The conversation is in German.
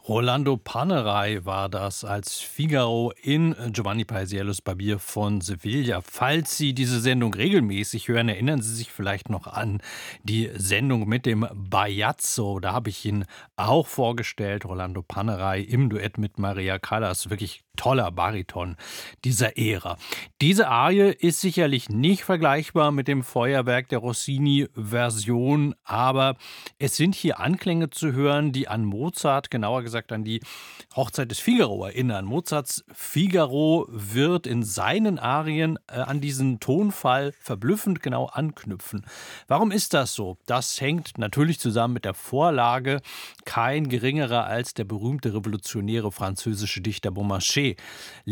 Rolando Panerai war das als Figaro in Giovanni Paisiellos Barbier von Sevilla. Falls Sie diese Sendung regelmäßig hören, erinnern Sie sich vielleicht noch an die Sendung mit dem Baiazzo. Da habe ich ihn auch vorgestellt, Rolando Panerai im Duett mit Maria Callas. Wirklich toller Bariton dieser Ära. Diese Arie ist sicherlich nicht vergleichbar mit dem Feuerwerk der Rossini-Version, aber es sind hier Anklänge zu hören, die an Mozart, genauer gesagt an die Hochzeit des Figaro erinnern. Mozarts Figaro wird in seinen Arien an diesen Tonfall verblüffend genau anknüpfen. Warum ist das so? Das hängt natürlich zusammen mit der Vorlage. Kein geringerer als der berühmte revolutionäre französische Dichter Beaumarchais